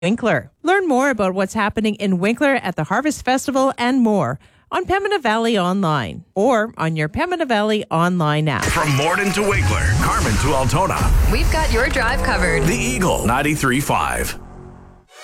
Winkler. Learn more about what's happening in Winkler at the Harvest Festival and more on Pembina Valley Online or on your Pembina Valley Online app. From Morden to Winkler, Carmen to Altona. We've got your drive covered. The Eagle 93.5.